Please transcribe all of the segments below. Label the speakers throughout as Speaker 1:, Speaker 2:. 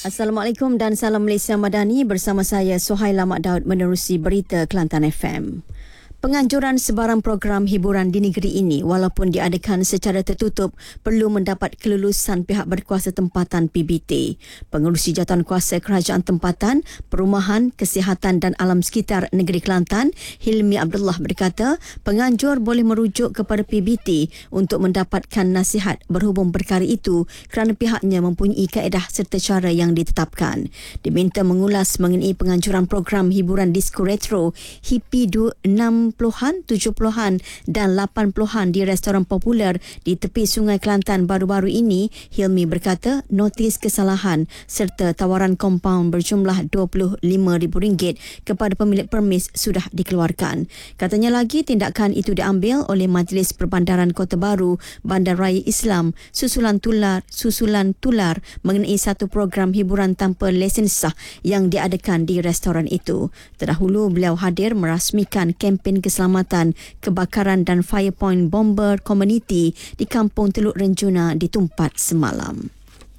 Speaker 1: Assalamualaikum dan salam Malaysia Madani, bersama saya Suhaila Mak Daud menerusi berita Kelantan FM. Penganjuran sebarang program hiburan di negeri ini walaupun diadakan secara tertutup perlu mendapat kelulusan pihak berkuasa tempatan PBT. Pengerusi Jawatankuasa Kerajaan Tempatan, Perumahan, Kesihatan dan Alam Sekitar Negeri Kelantan, Hilmi Abdullah berkata, penganjur boleh merujuk kepada PBT untuk mendapatkan nasihat berhubung perkara itu kerana pihaknya mempunyai kaedah serta cara yang ditetapkan. Diminta mengulas mengenai penganjuran program hiburan disko retro Hippie 60-an, 70-an dan 80-an di restoran popular di tepi Sungai Kelantan baru-baru ini. Hilmi berkata notis kesalahan serta tawaran kompaun berjumlah RM25,000 kepada pemilik permis sudah dikeluarkan. Katanya lagi tindakan itu diambil oleh Majlis Perbandaran Kota Baru Bandaraya Islam susulan tular mengenai satu program hiburan tanpa lesen sah yang diadakan di restoran itu. Terdahulu beliau hadir merasmikan kempen keselamatan kebakaran dan fire point bomber community di Kampung Teluk Renjuna di Tumpat semalam.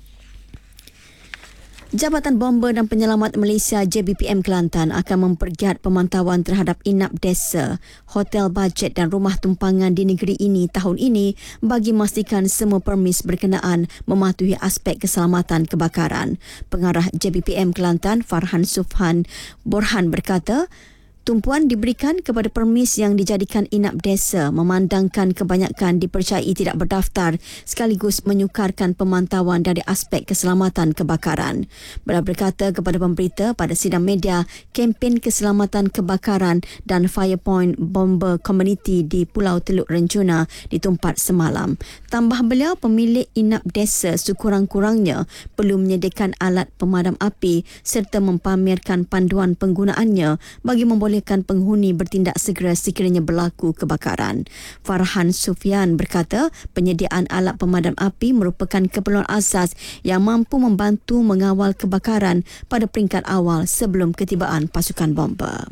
Speaker 1: Jabatan Bomber dan Penyelamat Malaysia JBPM Kelantan akan mempergiat pemantauan terhadap inap desa, hotel bajet dan rumah tumpangan di negeri ini tahun ini bagi memastikan semua permis berkenaan mematuhi aspek keselamatan kebakaran. Pengarah JBPM Kelantan Farhan Sufhan Borhan berkata, tumpuan diberikan kepada permis yang dijadikan inap desa memandangkan kebanyakan dipercayai tidak berdaftar sekaligus menyukarkan pemantauan dari aspek keselamatan kebakaran. Beliau berkata kepada pemberita pada sidang media kempen keselamatan kebakaran dan Fire Point Bomber Community di Pulau Teluk Renjuna di Tumpat semalam. Tambah beliau, pemilik inap desa sekurang-kurangnya perlu menyediakan alat pemadam api serta mempamerkan panduan penggunaannya bagi membolehkan penghuni bertindak segera sekiranya berlaku kebakaran. Farhan Sufian berkata, penyediaan alat pemadam api merupakan keperluan asas yang mampu membantu mengawal kebakaran pada peringkat awal sebelum ketibaan pasukan bomber.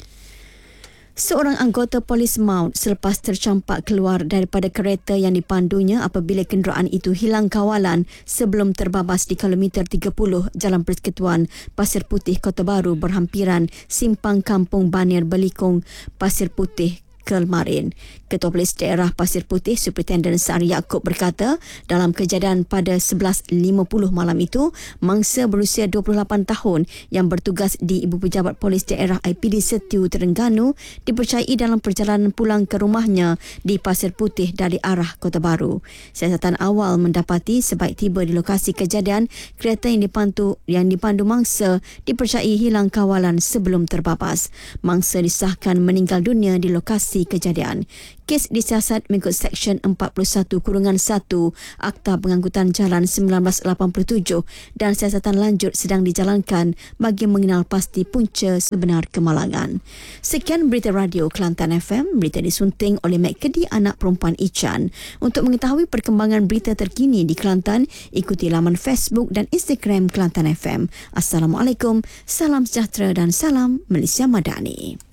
Speaker 1: Seorang anggota polis maut selepas tercampak keluar daripada kereta yang dipandunya apabila kenderaan itu hilang kawalan sebelum terbabas di kilometer 30 Jalan Persekutuan Pasir Putih Kota Baru berhampiran Simpang Kampung Banir Belikong Pasir Putih kemarin. Ketua Polis Daerah Pasir Putih Superintendent Sari Yaakob berkata, dalam kejadian pada 11.50 malam itu, mangsa berusia 28 tahun yang bertugas di Ibu Pejabat Polis Daerah IPD Setiu Terengganu dipercayai dalam perjalanan pulang ke rumahnya di Pasir Putih dari arah Kota Baru. Siasatan awal mendapati sebaik tiba di lokasi kejadian, kereta yang dipandu mangsa dipercayai hilang kawalan sebelum terbabas. Mangsa disahkan meninggal dunia di lokasi kejadian. Kes disiasat mengikut Seksyen 41-1 Akta Pengangkutan Jalan 1987 dan siasatan lanjut sedang dijalankan bagi mengenal pasti punca sebenar kemalangan. Sekian berita radio Kelantan FM, berita disunting oleh Mek Kedi anak perempuan Ichan. Untuk mengetahui perkembangan berita terkini di Kelantan, ikuti laman Facebook dan Instagram Kelantan FM. Assalamualaikum, salam sejahtera dan salam Malaysia Madani.